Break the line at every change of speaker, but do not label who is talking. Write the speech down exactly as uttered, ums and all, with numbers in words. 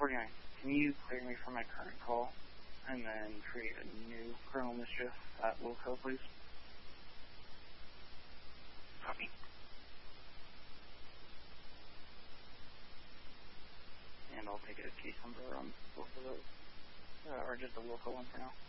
forty-nine. Can you clear me from my current call and then create a new Colonel Mischief at Wilco, please? Copy. And I'll take a case number on both of those. Uh, or just the Wilco one for now.